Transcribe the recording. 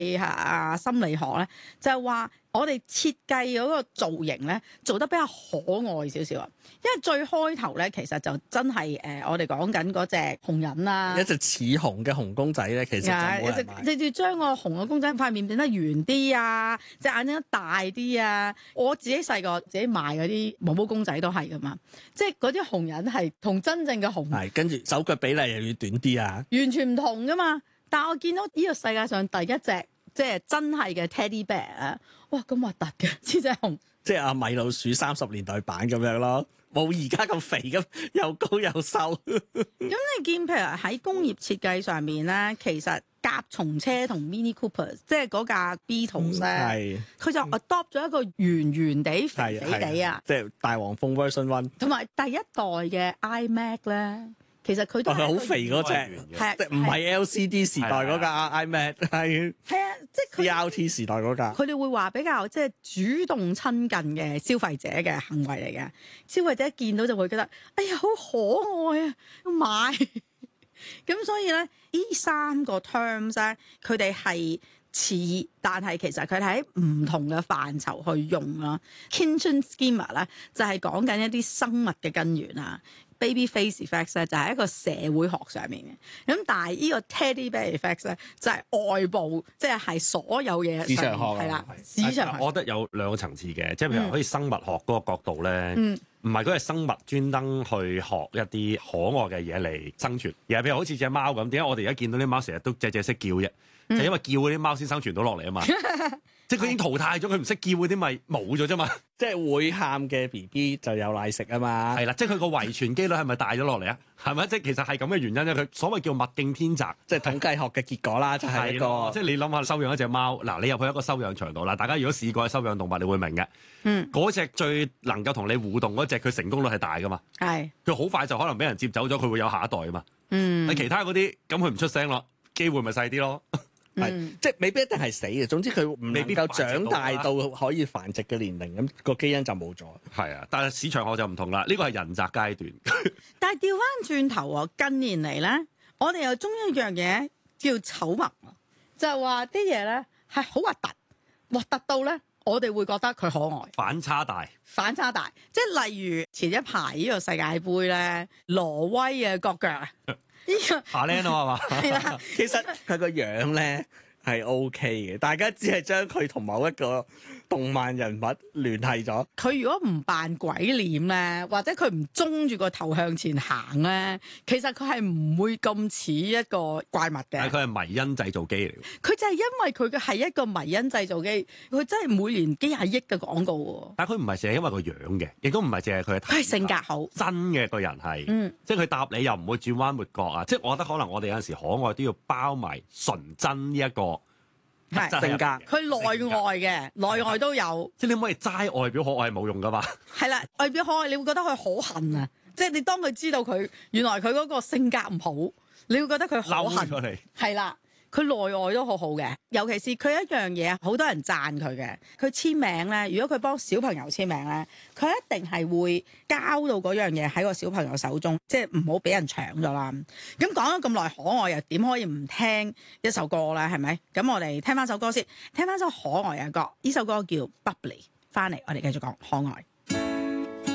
心理學咧，就係話我哋設計嗰個造型咧做得比較可愛少少啊。因為最開頭咧，其實就真係我哋講緊嗰隻紅人啦， 一隻似熊嘅熊公仔咧，其實就冇人買。 你要將個熊嘅公仔塊面變得圓啲啊，隻眼睛大啲啊。我自己細個自己賣嗰啲毛毛公仔都係噶嘛，即係嗰啲紅人係同真正嘅熊係跟住手腳比例又要短啲啊， 完全唔同噶嘛。但係我見到呢個世界上第一隻即係真係嘅 Teddy Bear 啊，哇咁核突嘅呢隻熊， 即係阿米老鼠30年代版咁樣咯，冇而家咁肥咁，又高又瘦。 咁你見譬如喺工業設計上面咧，其實甲蟲車同 Mini Cooper 即係嗰架 Beatles 咧，佢就 adopt 咗一個圓圓地、肥肥地啊， 即係大黃蜂 version 1， 同埋第一代嘅 iMac 咧。其實佢都係好肥嗰隻， 係即係唔係 LCD 時代嗰架 iMac，係啊，即係 CRT 時代嗰架。 佢哋會話比較即係主動親近嘅消費者嘅行為嚟嘅，消費者一見到就會覺得，哎呀好可愛啊，要買。咁所以咧，呢3個 terms 咧，佢哋係似，但係其實佢哋喺唔同嘅範疇去用啦。Kitchen schema 咧就係講緊一啲生物嘅根源啊。Baby face effects 咧就係一個社會學上面嘅，咁但係呢個 teddy bear effects 咧就係外部，即係所有嘢市場學係啦，市場學。 我覺得有兩個層次嘅，即係譬如可以生物學嗰個角度咧，唔係嗰隻生物專登去學一啲可愛嘅嘢嚟生存，而係譬如好似隻貓咁，點解我哋而家見到啲貓成日都隻識叫啫？就因為叫嗰啲貓先生存到落嚟啊嘛。即係佢已經淘汰咗，佢唔識叫嗰啲咪冇咗啫嘛。 即係會喊嘅 BB 就有奶食啊嘛。 係啦，即係佢個遺傳機率係咪大咗落嚟啊？係咪？即係其實係咁嘅原因啫。佢所謂叫物競天擇， 即係統計學嘅結果啦，就係一個。 即係你諗下收養一隻貓，嗱你入去一個收養場度啦，大家如果試過去收養動物，你會明嘅。嗰隻最能夠同你互動嗰隻，佢成功率係大噶嘛。 係。佢好快就可能俾人接走咗，佢會有下一代啊嘛。但其他嗰啲咁佢唔出聲咯，機會咪細啲咯。 即係未必一定係死嘅，總之佢唔能夠長大到可以繁殖嘅年齡，咁個基因就冇咗。 係啊，但係市場學就唔同啦，呢個係人擇階段。 但係調翻轉頭喎，近年嚟咧，我哋又中意一樣嘢叫醜聞，就係話啲嘢咧係好核突，核突到咧我哋會覺得佢可愛。 反差大， 即係例如前一排呢個世界盃咧，挪威嘅國腳啊。 下靚啊嘛， 係啦， 其實佢個樣咧係 OK 嘅，大家只係將佢同某一個動漫人物聯繫咗。 佢如果唔扮鬼臉咧，或者佢唔中住個頭向前行咧，其實佢係唔會咁似一個怪物嘅。 但係佢係迷因製造機嚟。 佢就係因為佢嘅係一個迷因製造機，佢真係每年幾廿億嘅廣告喎。 但係佢唔係淨係因為個樣嘅，亦都唔係淨係佢係性格好， 真嘅個人係，即係佢答你又唔會轉彎抹角啊！即係我覺得可能我哋有陣時可愛都要包埋純真呢一個。 性格， 佢內外嘅，內外都有。 即係你唔可以齋外表可愛係冇用噶嘛。 係啦，外表可愛，你會覺得佢可恨啊！即係你當佢知道佢原來佢嗰個性格唔好，你會覺得佢可恨。 嬲咗你。係啦。佢內外都好好嘅，尤其是佢一樣嘢，好多人讚佢嘅。佢簽名咧，如果佢幫小朋友簽名咧，佢一定係會交到嗰樣嘢喺個小朋友手中，即係唔好俾人搶咗啦。咁講咗咁耐可愛，又點可以唔聽一首歌咧？係咪？咁我哋聽翻首歌先，聽翻首可愛嘅歌。呢首歌叫 Bubbly， 翻嚟我哋繼續講可愛。